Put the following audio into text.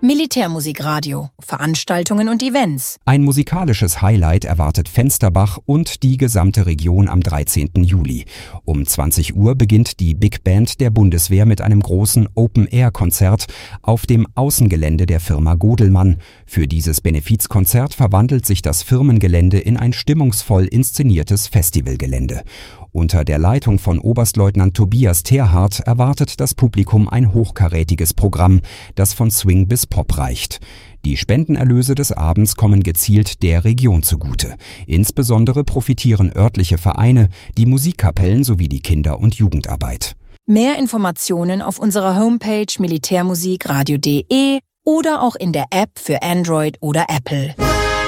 Militärmusikradio, Veranstaltungen und Events. Ein musikalisches Highlight erwartet Fensterbach und die gesamte Region am 13. Juli. Um 20 Uhr beginnt die Big Band der Bundeswehr mit einem großen Open-Air-Konzert auf dem Außengelände der Firma Godelmann. Für dieses Benefizkonzert verwandelt sich das Firmengelände in ein stimmungsvoll inszeniertes Festivalgelände. Unter der Leitung von Oberstleutnant Tobias Terhardt erwartet das Publikum ein hochkarätiges Programm, das von Swing bis Pop reicht. Die Spendenerlöse des Abends kommen gezielt der Region zugute. Insbesondere profitieren örtliche Vereine, die Musikkapellen sowie die Kinder- und Jugendarbeit. Mehr Informationen auf unserer Homepage militärmusikradio.de oder auch in der App für Android oder Apple.